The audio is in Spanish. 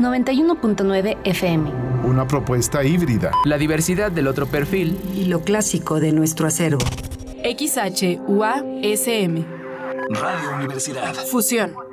91.9 FM. Una propuesta híbrida. La diversidad del otro perfil. Y lo clásico de nuestro acervo. XHUASM. Radio Universidad. Fusión.